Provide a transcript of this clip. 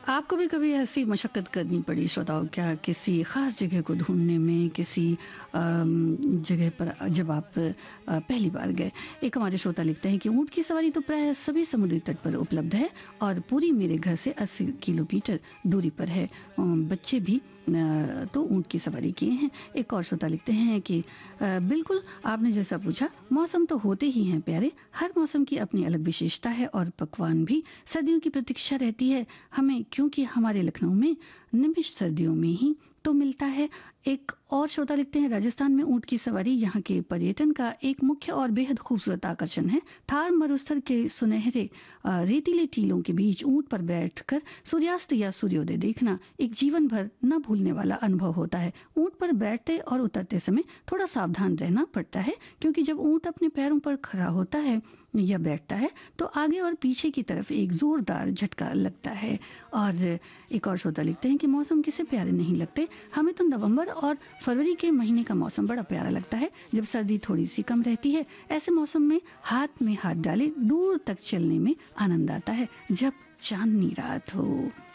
आपको भी कभी ऐसी मशक्क़त करनी पड़ी श्रोताओं क्या किसी ख़ास जगह को ढूँढने में किसी जगह पर जब आप पहली बार गए? एक हमारे श्रोता लिखते हैं कि ऊँट की सवारी तो प्राय सभी समुद्री तट पर उपलब्ध है और पूरी मेरे घर से 80 किलोमीटर दूरी पर है। बच्चे भी तो ऊँट की सवारी किए हैं। एक और श्रोता लिखते हैं कि बिल्कुल आपने जैसा पूछा, मौसम तो होते ही हैं प्यारे, हर मौसम की अपनी अलग विशेषता है और पकवान भी सर्दियों की प्रतीक्षा रहती है हमें, क्योंकि हमारे लखनऊ में निमिष सर्दियों में ही तो मिलता है। एक और श्रोता लिखते हैं राजस्थान में ऊँट की सवारी यहाँ के पर्यटन का एक मुख्य और बेहद खूबसूरत आकर्षण है। थार मरुस्थल के सुनहरे रेतीले टीलों के बीच ऊँट पर बैठकर सूर्यास्त या सूर्योदय देखना एक जीवन भर न भूलने वाला अनुभव होता है। ऊँट पर बैठते और उतरते समय थोड़ा सावधान रहना पड़ता है, क्योंकि जब ऊँट अपने पैरों पर खड़ा होता है या बैठता है तो आगे और पीछे की तरफ एक जोरदार झटका लगता है। और एक और श्रोता लिखते हैं कि मौसम किसे प्यारे नहीं लगते, हमें तो नवंबर और फरवरी के महीने का मौसम बड़ा प्यारा लगता है, जब सर्दी थोड़ी सी कम रहती है। ऐसे मौसम में हाथ डाले दूर तक चलने में आनंद आता है, जब चांदनी रात हो।